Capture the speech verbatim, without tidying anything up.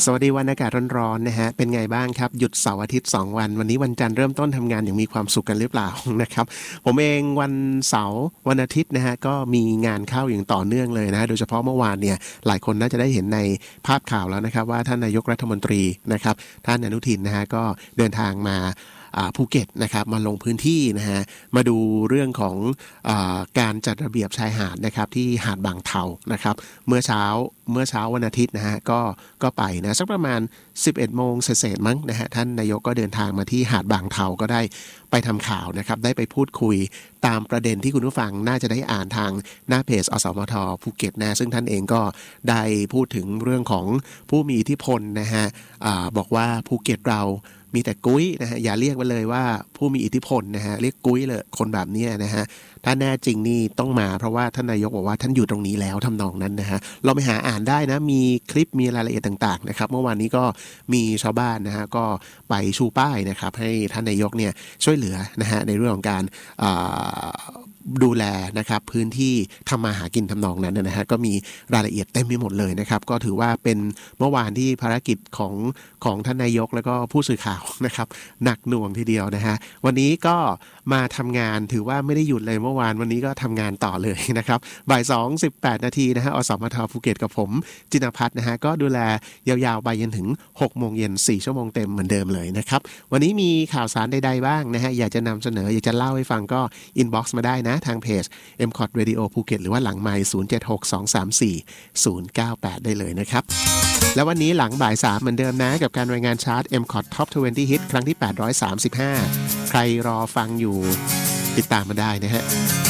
วัสดีวันอากาศร้อนๆนะฮะเป็นไงบ้างครับหยุดเสาร์อาทิตย์สองวันวันนี้วันจันทร์เริ่มต้นทำงานอย่างมีความสุขกันหรือเปล่า นะครับผมเองวันเสาร์วันอาทิตย์นะฮะก็มีงานเข้าอย่างต่อเนื่องเลยนะโดยเฉพาะเมื่อวานเนี่ยหลายคนน่าจะได้เห็นในภาพข่าวแล้วนะครับว่าท่านนายกรัฐมนตรีนะครับท่านอนุทินนะฮะก็เดินทางมาภูเก็ตนะครับมาลงพื้นที่นะฮะมาดูเรื่องของอาการจัดระเบียบชายหาดนะครับที่หาดบางเทานะครับเมื่อเช้าเมื่อเช้าวันอาทิตย์นะฮะก็ก็ไปนะสักประมาณสิบเอ็ดโมงเศษๆมั้งนะฮะท่านนายกก็เดินทางมาที่หาดบางเทาก็ได้ไปทำข่าวนะครับได้ไปพูดคุยตามประเด็นที่คุณผู้ฟังน่าจะได้อ่านทางหน้าเพจอสมทภูเก็ตนะซึ่งท่านเองก็ได้พูดถึงเรื่องของผู้มีอิทธิพลนะฮะอาบอกว่าภูเก็ตเรามีแต่กุ้ยนะฮะอย่าเรียกไปเลยว่าผู้มีอิทธิพลนะฮะเรียกกุ้ยเลยคนแบบนี้นะฮะถ้าแน่จริงนี่ต้องมาเพราะว่าท่านนายกบอกว่าท่านอยู่ตรงนี้แล้วทำนองนั้นนะฮะเราไปหาอ่านได้นะมีคลิปมีรายละเอียดต่างๆนะครับเมื่อวานนี้ก็มีชาวบ้านนะฮะก็ไปชูป้ายนะครับให้ท่านนายกเนี่ยช่วยเหลือนะฮะในเรื่องของการดูแลนะครับพื้นที่ทำมาหากินทำนองนั้นนะฮะก็มีรายละเอียดเต็มไปหมดเลยนะครับก็ถือว่าเป็นเมื่อวานที่ภารกิจของของท่านนายกแล้วก็ผู้สื่อข่าวนะครับหนักหน่วงทีเดียวนะฮะวันนี้ก็มาทำงานถือว่าไม่ได้หยุดเลยเมื่อวานวันนี้ก็ทำงานต่อเลยนะครับบ่ายสองสิบแปดนาทีนะฮะอสมทภูเก็ตกับผมจินภัทรนะฮะก็ดูแลยาวๆไปจนถึงหกโมงเย็นสี่ชั่วโมงเต็มเหมือนเดิมเลยนะครับวันนี้มีข่าวสารใดๆบ้างนะฮะอยากจะนำเสนออยากจะเล่าให้ฟังก็อินบ็อกซ์มาได้นะทางเพจ เอ็ม ซี โอ ที Radio ภูเก็ตหรือว่าหลังไมค์ศูนย์ เจ็ด หก สอง สาม สี่ ศูนย์ เก้า แปดได้เลยนะครับแล้ววันนี้หลังบ่ายสามเหมือนเดิมนะกับการรายงานชาร์ต เอ็ม ซี โอ ที Top ยี่สิบ Hit ครั้งที่แปดร้อยสามสิบห้าใครรอฟังอยู่ติดตามมาได้นะฮะ